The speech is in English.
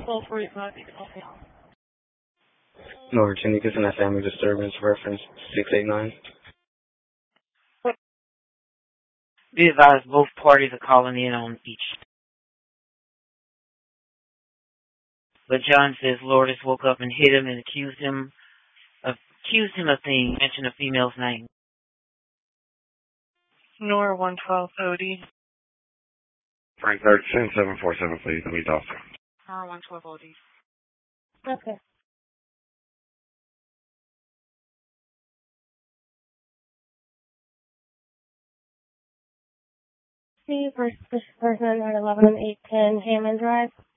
Norwich, Nicus and a family disturbance reference 689. Be advised, both parties are calling in on each. But John says Lourdes woke up and hit him and accused him of things, mentioned a female's name. Nor 112 OD. Frank 13, 747, please. I need doctor. Nor 112 OD. Okay. See, first person at 11 and 810 Hammond Drive.